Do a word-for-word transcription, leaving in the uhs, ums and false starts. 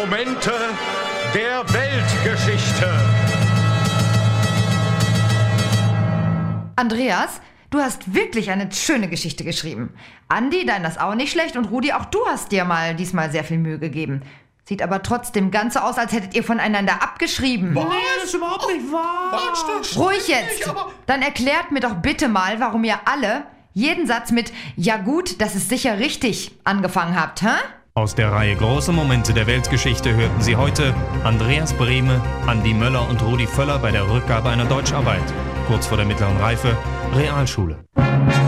Momente der Weltgeschichte. Andreas, du hast wirklich eine schöne Geschichte geschrieben. Andi, dein ist auch nicht schlecht, und Rudi, auch du hast dir mal diesmal sehr viel Mühe gegeben. Sieht aber trotzdem ganz so aus, als hättet ihr voneinander abgeschrieben. Was? Nee, das ist überhaupt nicht wahr. Was? Ruhig jetzt! Dann erklärt mir doch bitte mal, warum ihr alle jeden Satz mit "Ja gut, das ist sicher richtig" angefangen habt, hä? Aus der Reihe Große Momente der Weltgeschichte hörten Sie heute Andreas Brehme, Andi Möller und Rudi Völler bei der Rückgabe einer Deutscharbeit. Kurz vor der mittleren Reife, Realschule.